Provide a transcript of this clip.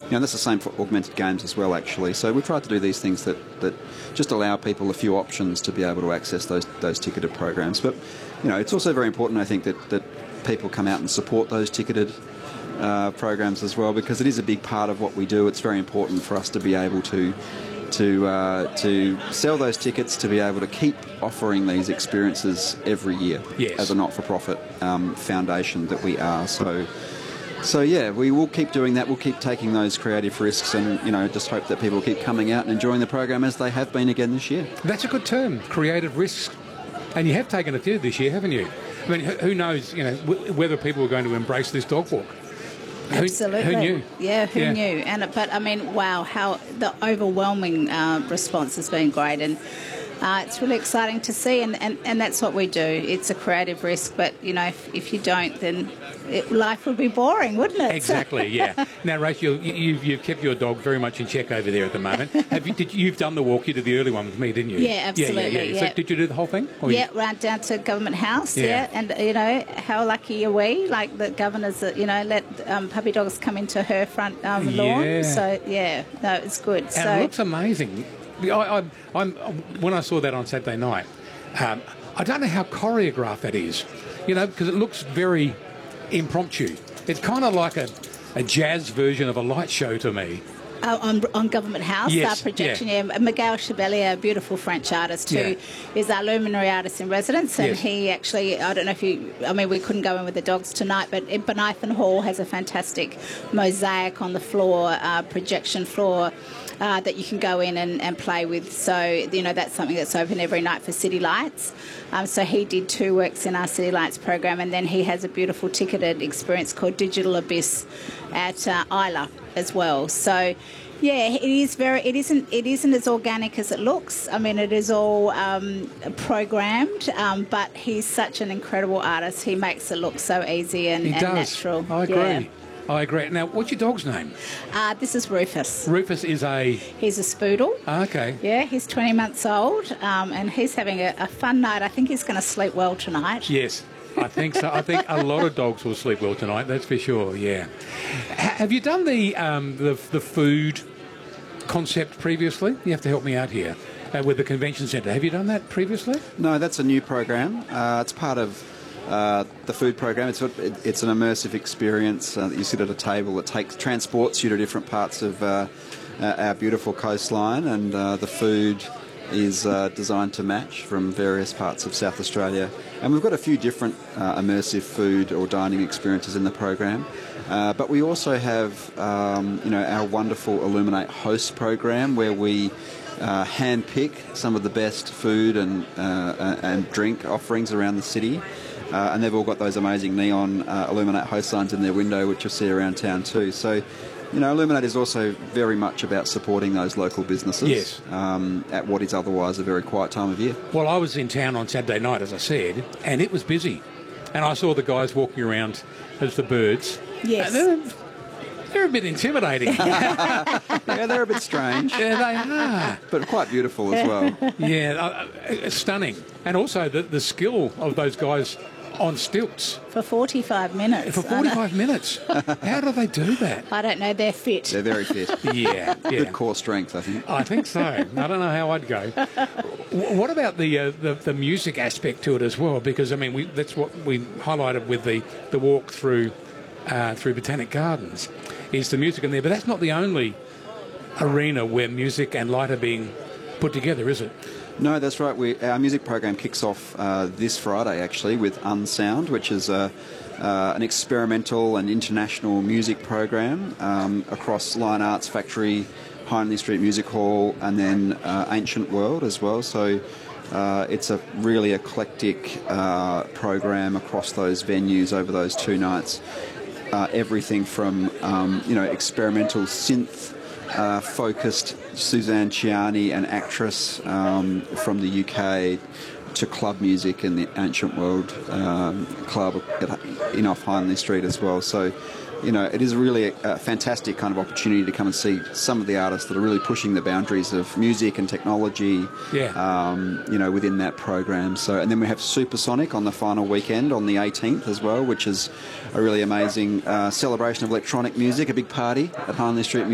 that's the same for augmented games as well, actually. So we tried to do these things that just allow people a few options to be able to access those ticketed programs. But, it's also very important, I think, that people come out and support those ticketed programs as well, because it is a big part of what we do. It's very important for us to be able to sell those tickets, to be able to keep offering these experiences every year as a not-for-profit foundation that we are. So yeah, we will keep doing that. We'll keep taking those creative risks and, just hope that people keep coming out and enjoying the program as they have been again this year. That's a good term, creative risks. And you have taken a few this year, haven't you? I mean, who knows, whether people are going to embrace this dog walk. Absolutely. Who knew? Yeah, who knew? But I mean, wow, how the overwhelming response has been great, and it's really exciting to see, and that's what we do. It's a creative risk, but if you don't, then life would be boring, wouldn't it? Exactly. Yeah. Now, Rachel, you've kept your dog very much in check over there at the moment. You've done the walk? You did the early one with me, didn't you? Yeah, absolutely. Yeah. So did you do the whole thing? Right down to Government House. Yeah. And how lucky are we? Like the governor's, let puppy dogs come into her front lawn. Yeah. So no, it's good. And it looks amazing. When I saw that on Saturday night, I don't know how choreographed that is, because it looks very impromptu. It's kind of like a jazz version of a light show to me. On Government House, yes, projection, Miguel Chevalier, a beautiful French artist who is our luminary artist in residence, and he actually, I don't know if we couldn't go in with the dogs tonight, but Benithan Hall has a fantastic mosaic on the floor, projection floor, that you can go in and play with. So, that's something that's open every night for City Lights. So he did 2 works in our City Lights program, and then he has a beautiful ticketed experience called Digital Abyss at Isla as well. So, it isn't as organic as it looks. I mean, it is all programmed, but he's such an incredible artist. He makes it look so easy and natural. I agree. Yeah. I agree. Now, what's your dog's name? This is Rufus. Rufus is He's a Spoodle. Okay. Yeah, he's 20 months old, and he's having a fun night. I think he's going to sleep well tonight. Yes, I think so. I think a lot of dogs will sleep well tonight, that's for sure, yeah. Have you done the food concept previously? You have to help me out here. With the convention centre. Have you done that previously? No, that's a new program. It's part of the food program. It's an immersive experience that you sit at a table that transports you to different parts of our beautiful coastline, and the food is designed to match from various parts of South Australia. And we've got a few different immersive food or dining experiences in the program. But we also have our wonderful Illuminate Host program, where we hand-pick some of the best food and drink offerings around the city. And they've all got those amazing neon Illuminate Host signs in their window, which you'll see around town too. So, Illuminate is also very much about supporting those local businesses at what is otherwise a very quiet time of year. Well, I was in town on Saturday night, as I said, and it was busy. And I saw the guys walking around as the birds. Yes. They're a bit intimidating. Yeah, they're a bit strange. Yeah, they are. But quite beautiful as well. Yeah, stunning. And also the skill of those guys on stilts. For 45 minutes. For 45 minutes. How do they do that? I don't know. They're fit. They're very fit. Yeah. Good core strength, I think. I think so. I don't know how I'd go. What about the music aspect to it as well? Because, that's what we highlighted with the walk through Botanic Gardens, is the music in there. But that's not the only arena where music and light are being put together, is it? No, that's right. Our music program kicks off this Friday, actually, with Unsound, which is an experimental and international music program across Lion Arts Factory, Hindley Street Music Hall, and then Ancient World as well. So it's a really eclectic program across those venues over those 2 nights. Everything from experimental synth focused Suzanne Ciani, an actress from the UK, to club music in the Ancient World Club in off Hindley Street as well. So, it is really a fantastic kind of opportunity to come and see some of the artists that are really pushing the boundaries of music and technology, within that program. So, and then we have Supersonic on the final weekend on the 18th as well, which is a really amazing celebration of electronic music, a big party at Hindley Street